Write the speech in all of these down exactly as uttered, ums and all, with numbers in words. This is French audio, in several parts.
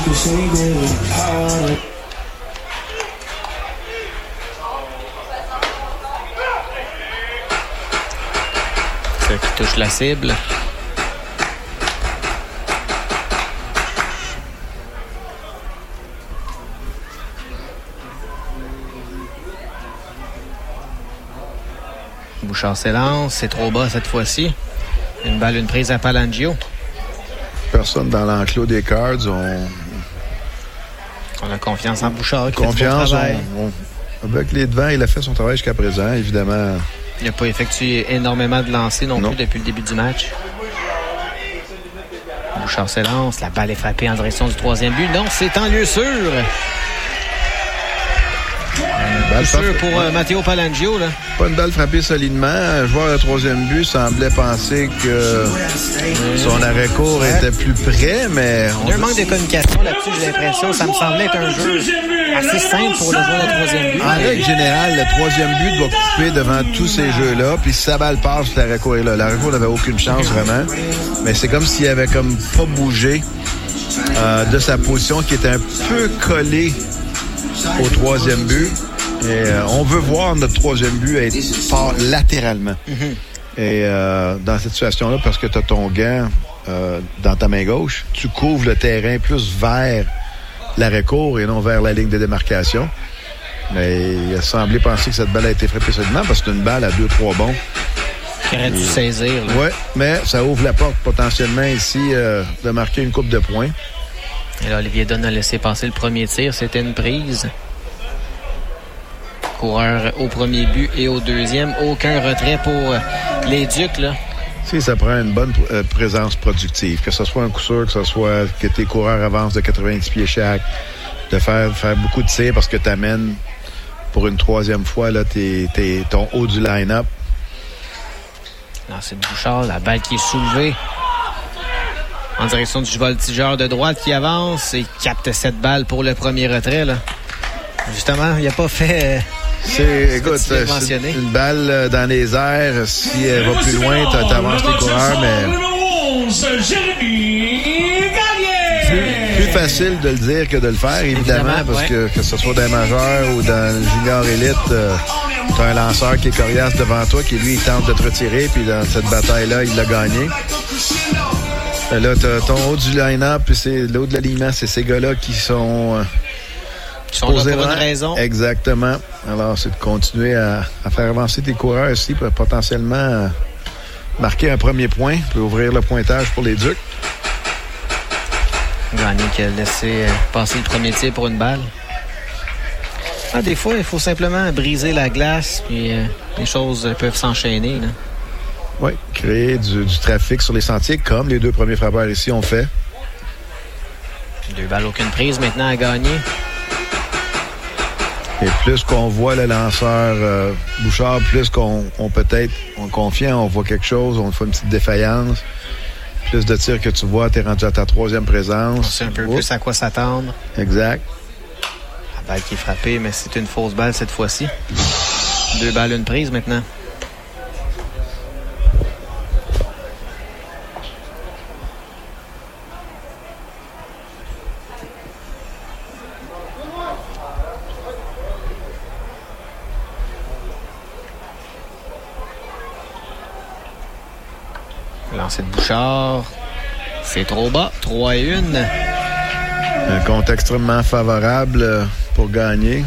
Ça qui touche la cible. Bouchard s'élance, c'est trop bas cette fois-ci. Une balle, une prise à Palangio. Personne dans l'enclos des Cards. On, on a confiance en Bouchard. Confiance. On, on, avec les devants, il a fait son travail jusqu'à présent, évidemment. Il n'a pas effectué énormément de lancers non, non plus depuis le début du match. Bouchard s'élance, la balle est frappée en direction du troisième but. Non, c'est en lieu sûr. Balle sûr pour euh, Matteo Palangio. Là. Pas une balle frappée solidement. Un joueur de troisième but semblait penser que son arrêt-court ouais. était plus près, mais... Il y a un manque de communication là-dessus, j'ai l'impression. Ça me semblait être un jeu assez simple pour le joueur de troisième but. En mais... règle générale, le troisième but doit couper devant tous ces jeux-là, puis si sa balle passe, l'arrêt-court est là. L'arrêt-court n'avait aucune chance, vraiment. Mais c'est comme s'il avait comme pas bougé euh, de sa position, qui était un peu collée au troisième but. Et euh, on veut voir notre troisième but être part latéralement. Mm-hmm. Et euh, dans cette situation-là, parce que tu as ton gant euh, dans ta main gauche, tu couvres le terrain plus vers l'arrêt-court et non vers la ligne de démarcation. Mais il a semblé penser que cette balle a été frappée solidement parce que c'est une balle à deux trois bons. Qui aurait dû saisir. Oui, mais ça ouvre la porte potentiellement ici euh, de marquer une coupe de points. Et là, Olivier Dunn a laissé passer le premier tir. C'était une prise. Coureur au premier but et au deuxième. Aucun retrait pour les Ducs, là. Si, ça prend une bonne euh, présence productive. Que ce soit un coup sûr, que ce soit que tes coureurs avancent de quatre-vingt-dix pieds chaque, de faire, faire beaucoup de tirs parce que tu amènes pour une troisième fois là, t'es, t'es, ton haut du line-up. Non, c'est Bouchard, la balle qui est soulevée en direction du voltigeur de droite qui avance et capte cette balle pour le premier retrait, là. Justement, il n'a pas fait... Euh, C'est, écoute, c'est une balle dans les airs. Si elle va plus loin, tu avances tes coureurs, mais... Plus, plus facile de le dire que de le faire, évidemment, évidemment parce ouais. que que ce soit dans les majeurs ou dans le junior élite, euh, tu as un lanceur qui est coriace devant toi, qui lui, il tente de te retirer, puis dans cette bataille-là, il l'a gagné. Et là, tu as ton haut du line-up, puis c'est l'autre de l'alignement, c'est ces gars-là qui sont... Euh, Ils sont là pour une raison. Exactement. Alors, c'est de continuer à, à faire avancer tes coureurs ici pour potentiellement marquer un premier point, puis ouvrir le pointage pour les Ducs. Gagné qui a laissé passer le premier tir pour une balle. Ah, des fois, il faut simplement briser la glace, puis euh, les choses peuvent s'enchaîner. Là. Oui, créer du, du trafic sur les sentiers, comme les deux premiers frappeurs ici ont fait. Deux balles, aucune prise maintenant à gagner. Et plus qu'on voit le lanceur euh, Bouchard, plus qu'on on peut-être on confie, on voit quelque chose, on fait une petite défaillance. Plus de tirs que tu vois, t'es rendu à ta troisième présence. On sait un peu Oups. plus à quoi s'attendre. Exact. La balle qui est frappée, mais c'est une fausse balle cette fois-ci. Deux balles, une prise maintenant. Lancé de Bouchard. C'est trop bas. trois à un. Un compte extrêmement favorable pour gagner.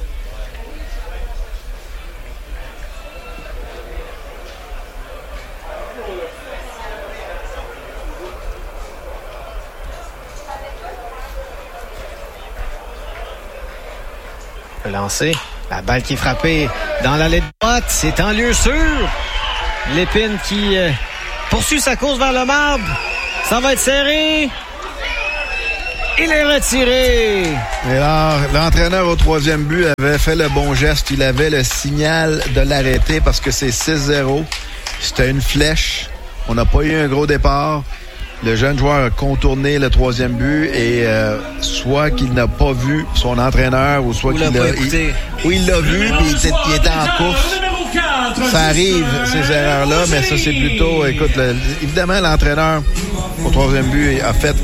Lancé. La balle qui est frappée dans l'allée de droite. C'est en lieu sûr. Lépine qui... Euh, poursuit sa course vers le marbre. Ça va être serré. Il est retiré. Et alors, l'entraîneur au troisième but avait fait le bon geste. Il avait le signal de l'arrêter parce que c'est six zéro. C'était une flèche. On n'a pas eu un gros départ. Le jeune joueur a contourné le troisième but et euh, soit qu'il n'a pas vu son entraîneur ou soit ou qu'il l'a... Il, ou il l'a vu puis il était, il était en course. Ça arrive, ces erreurs-là, mais ça, c'est plutôt... Écoute, le, évidemment, l'entraîneur au troisième but a fait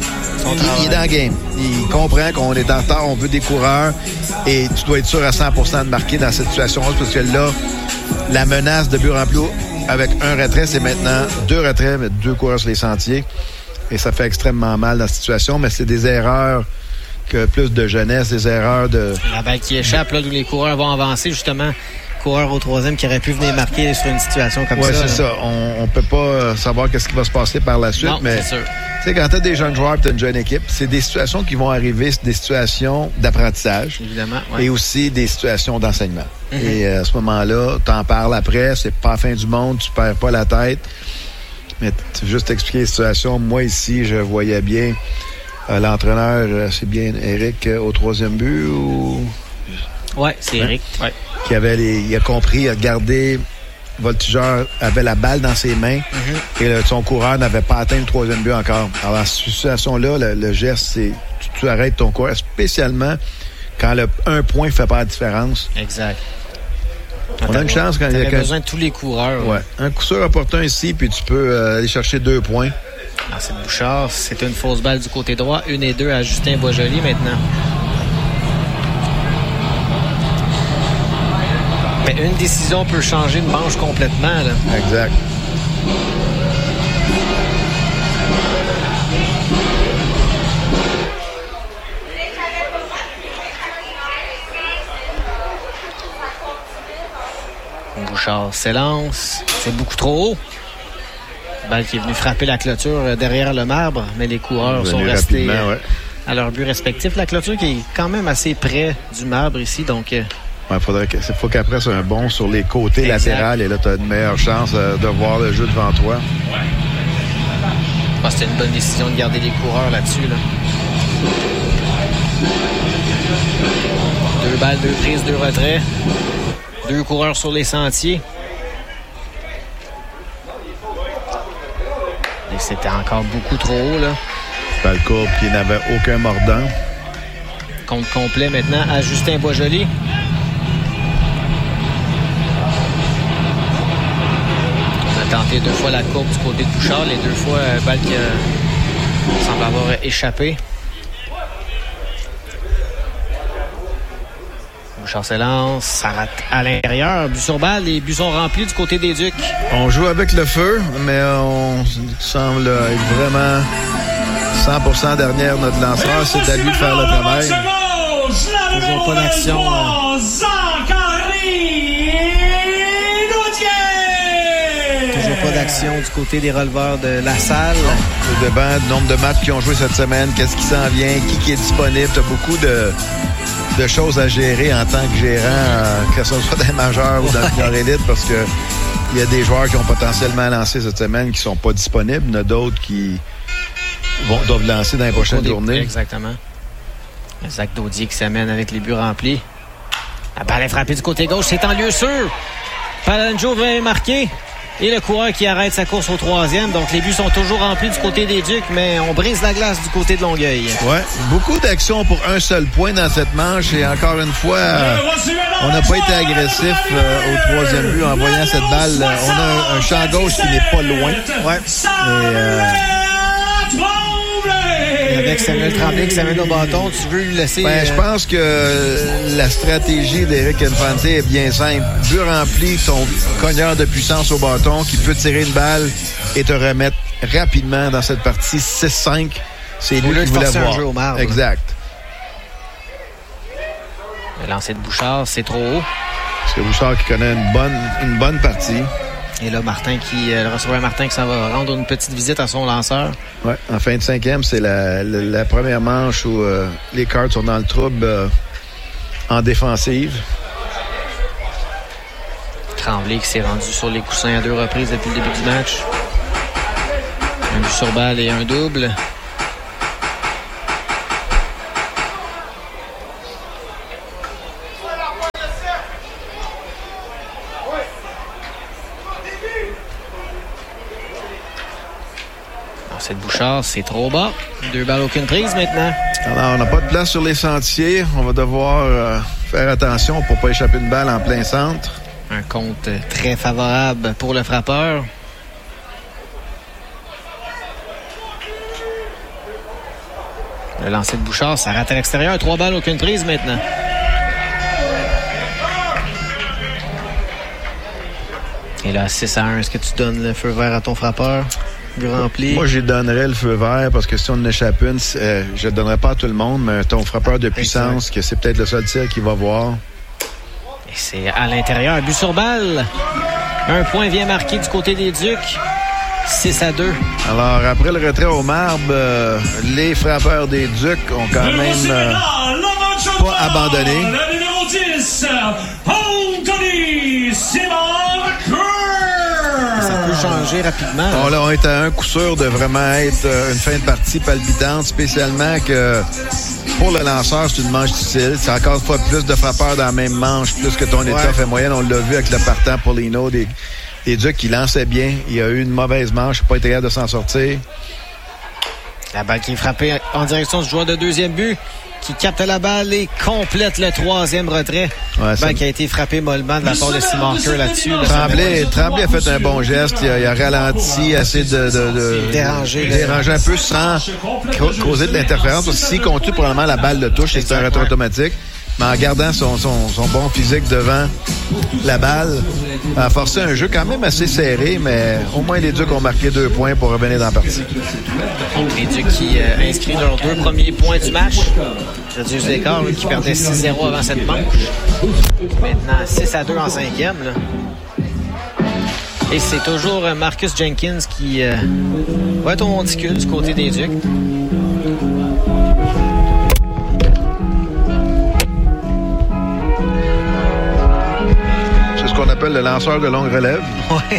il, il est dans le game. Il comprend qu'on est en retard, on veut des coureurs et tu dois être sûr à cent pour cent de marquer dans cette situation-là parce que là, la menace de but rempli avec un retrait, c'est maintenant deux retraits, mais deux coureurs sur les sentiers. Et ça fait extrêmement mal dans la situation, mais c'est des erreurs que plus de jeunesse, des erreurs de... La balle qui échappe, là, où les coureurs vont avancer, justement. Coureur au troisième qui aurait pu venir marquer sur une situation comme ouais, ça. Oui, c'est là. ça. On ne peut pas savoir qu'est-ce qui va se passer par la suite, non, mais c'est sûr. Tu sais, quand tu as des jeunes joueurs et tu as une jeune équipe, c'est des situations qui vont arriver, c'est des situations d'apprentissage. Évidemment, ouais. Et aussi des situations d'enseignement. Mm-hmm. Et euh, à ce moment-là, tu en parles après, c'est pas la fin du monde, tu perds pas la tête. Mais tu veux juste expliquer les situations. Moi, ici, je voyais bien euh, l'entraîneur, euh, c'est bien Eric, euh, au troisième but ou... Oui, c'est Eric. Ouais. Qui avait les, il a compris, il a gardé, Voltigeur avait la balle dans ses mains mm-hmm. et le, son coureur n'avait pas atteint le troisième but encore. Alors, dans cette situation-là, le, le geste, c'est tu, tu arrêtes ton coureur, spécialement quand le un point ne fait pas la différence. Exact. On a une chance quand il y a besoin de tous les coureurs. Ouais. Un coup sûr opportun ici, puis tu peux euh, aller chercher deux points. Alors, c'est Bouchard, c'est une fausse balle du côté droit, une et deux à Justin Boisjoli maintenant. Mais une décision peut changer une manche complètement, là. Exact. Bouchard s'élance. C'est beaucoup trop haut. Balle qui est venue frapper la clôture derrière le marbre, mais les coureurs sont restés ouais. à leur but respectif. La clôture qui est quand même assez près du marbre ici, donc... Il faudrait que, faut qu'après, c'est un bond sur les côtés latérales et là, tu as une meilleure chance euh, de voir le jeu devant toi. Ah, c'était une bonne décision de garder les coureurs là-dessus. Là. Deux balles, deux prises, deux retraits. Deux coureurs sur les sentiers. Et c'était encore beaucoup trop haut, là. Valcourt qui n'avait aucun mordant. Compte complet maintenant à Justin Boisjoli. Tenté deux fois la courbe du côté de Bouchard. Les deux fois, euh, balle qui euh, semble avoir échappé. Bouchard s'élance, ça rate à l'intérieur. But sur balle, les buts sont remplis du côté des Ducs. On joue avec le feu, mais on semble être vraiment cent pour cent derrière notre lanceur. C'est à lui de faire le travail. Toujours pas d'action. Euh... Toujours pas d'action du côté des releveurs de la salle. Le devant, le nombre de matchs qui ont joué cette semaine, qu'est-ce qui s'en vient, qui, qui est disponible. Tu as beaucoup de, de choses à gérer en tant que gérant, euh, que ce soit dans les majeurs ou dans le junior élite, parce que il y a des joueurs qui ont potentiellement lancé cette semaine qui sont pas disponibles. Il y en a d'autres qui vont, doivent lancer dans les prochaines des, journées. Exactement. Zach Daudier qui s'amène avec les buts remplis. La balle est frappée du côté gauche, c'est en lieu sûr. Palanjo va marquer. Et le coureur qui arrête sa course au troisième. Donc, les buts sont toujours remplis du côté des Ducs, mais on brise la glace du côté de Longueuil. Ouais, beaucoup d'actions pour un seul point dans cette manche. Et encore une fois, euh, on n'a pas été agressif euh, au troisième but en voyant cette balle. On a un, un champ gauche qui n'est pas loin. Ouais. Et, euh, avec Samuel Tremblay qui s'amène au bâton, tu veux lui laisser... Ben, euh... je pense que la stratégie d'Éric Infante est bien simple. But rempli, ton cogneur de puissance au bâton qui peut tirer une balle et te remettre rapidement dans cette partie six cinq. C'est lui qui voulait voir. Un jeu au marbre. Exact. Le lancer de Bouchard, c'est trop haut. C'est Bouchard qui connaît une bonne, une bonne partie. Et là, Martin qui, euh, le receveur Martin qui s'en va rendre une petite visite à son lanceur. Oui, en fin de cinquième, c'est la, la, la première manche où euh, les Cards sont dans le trouble euh, en défensive. Tremblay qui s'est rendu sur les coussins à deux reprises depuis le début du match. Un but sur balle et un double. Cette Bouchard, c'est trop bas. Deux balles, aucune prise maintenant. Alors, on n'a pas de place sur les sentiers. On va devoir euh, faire attention pour ne pas échapper une balle en plein centre. Un compte très favorable pour le frappeur. Le lancer de Bouchard, ça rate à l'extérieur. Trois balles, aucune prise maintenant. Et là, six à un, est-ce que tu donnes le feu vert à ton frappeur? Grand pli. Moi, j'y donnerais le feu vert parce que si on en échappe une, euh, je ne donnerais pas à tout le monde, mais ton frappeur de puissance, que c'est peut-être le seul tir qu'il va voir. Et c'est à l'intérieur. But sur balle. Un point vient marqué du côté des Ducs. six à deux. Alors, après le retrait au marbre, euh, les frappeurs des Ducs ont quand même euh, pas abandonné. Le numéro dix, Anthony Simard. Ça peut changer rapidement. Bon, là, on est à un coup sûr de vraiment être euh, une fin de partie palpitante, spécialement que pour le lanceur, c'est une manche difficile. C'est encore une fois plus de frappeurs dans la même manche, plus que ton étoffe est moyenne. On l'a vu avec le partant pour Lino des, des Ducs qui lançaient bien. Il y a eu une mauvaise manche, il n'a pas été capable de s'en sortir. La balle qui est frappée en direction du joueur de deuxième but, qui capte la balle et complète le troisième retrait. Ouais, balle qui a été frappée mollement de la part de Simonker là-dessus. Là, Tremblay, Tremblay a fait un bon geste. Il a, il a ralenti, assez de, de, de déranger, déranger un peu sans causer de l'interférence. Parce que s'il continue probablement la balle de touche, c'est un retrait automatique. Mais en gardant son, son, son bon physique devant la balle, a forcé un jeu quand même assez serré, mais au moins les Ducs ont marqué deux points pour revenir dans la partie. Les Ducs qui euh, inscrivent leurs deux premiers points du match. Réduisent l'écart, qui perdait six zéro avant cette manche. Maintenant, six à deux en cinquième. Là. Et c'est toujours Marcus Jenkins qui euh, va être au monticule du côté des Ducs. Qu'on appelle le lanceur de longue relève. Ouais.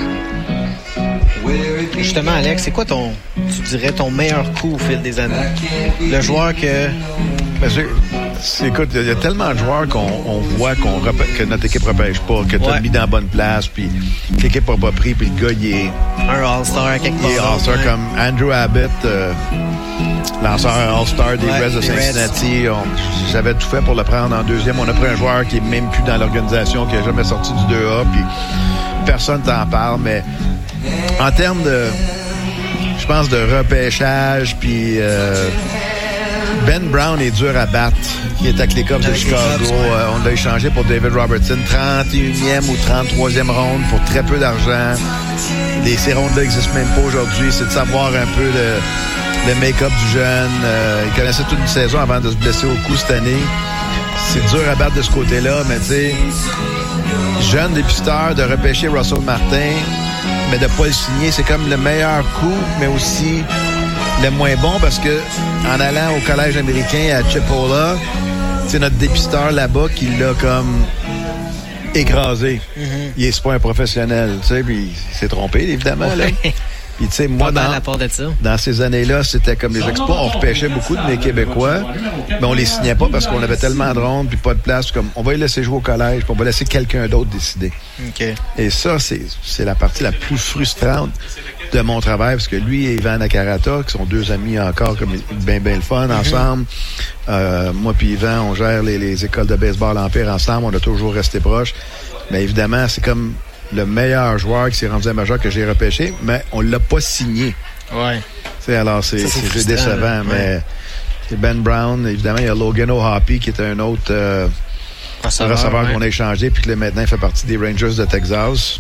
Justement, Alex, c'est quoi ton, tu dirais, ton meilleur coup au fil des années? Le joueur que... Ben, c'est, c'est, écoute, il y a tellement de joueurs qu'on on voit qu'on repê- que notre équipe ne repêche pas, que tu as ouais. mis dans la bonne place, puis que l'équipe n'a pas pris, puis le gars, il est... Un All-Star quelque part. Il est All-Star ouais. comme Andrew Abbott, euh, lanceur All-Star des ouais, Reds de Cincinnati. On, j'avais tout fait pour le prendre en deuxième. On a pris un joueur qui est même plus dans l'organisation, qui n'a jamais sorti du deux A, puis personne t'en parle, mais en termes de, je pense, de repêchage, puis euh, Ben Brown est dur à battre, qui est avec les Cubs de Chicago. Euh, on l'a échangé pour David Robertson, trente et unième ou trente-troisième ronde pour très peu d'argent. Les, ces rondes-là n'existent même pas aujourd'hui. C'est de savoir un peu le, le make-up du jeune. Euh, il connaissait toute une saison avant de se blesser au cou cette année. C'est dur à battre de ce côté-là, mais tu sais, jeune dépisteur, de repêcher Russell Martin, mais de pas le signer, c'est comme le meilleur coup, mais aussi le moins bon, parce que en allant au collège américain à Chipola, c'est notre dépisteur là-bas qui l'a comme écrasé. Mm-hmm. Il est pas un professionnel, tu sais, puis il s'est trompé, évidemment, là. Puis, tu sais, moi, dans, dans ces années-là, c'était comme les expos, on repêchait beaucoup de mes Québécois, mais on les signait pas parce qu'on avait tellement de rondes puis pas de place. Comme, on va les laisser jouer au collège, puis on va laisser quelqu'un d'autre décider. Okay. Et ça, c'est, c'est la partie la plus frustrante de mon travail, parce que lui et Ivan Nakarata, qui sont deux amis encore, comme bien, bien le fun, mm-hmm. ensemble. Euh, moi puis Ivan, on gère les, les écoles de baseball Empire ensemble, on a toujours resté proches. Mais évidemment, c'est comme le meilleur joueur qui s'est rendu à majeur que j'ai repêché, mais on l'a pas signé. Ouais. T'sais, alors, c'est, ça, c'est, c'est décevant, là, mais ouais. C'est Ben Brown. Évidemment, il y a Logan O'Hoppe, qui est un autre euh, receveur, receveur ouais. qu'on a échangé, puis que là, maintenant, il fait partie des Rangers de Texas.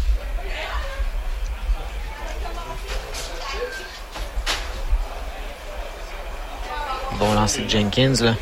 Bon lancer de Jenkins, là.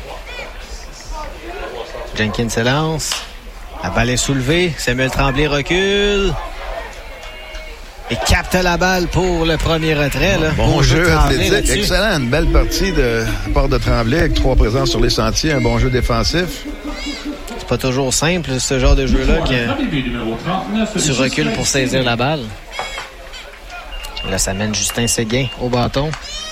Jenkins se lance. La balle est soulevée. Samuel Tremblay recule. Et capte la balle pour le premier retrait. Là. Bon, bon jeu athlétique. Excellent. Une belle partie de part de Tremblay avec trois présences sur les sentiers. Un bon jeu défensif. C'est pas toujours simple, ce genre de jeu-là, que tu recules pour saisir la balle. Là, ça mène Justin Séguin au bâton.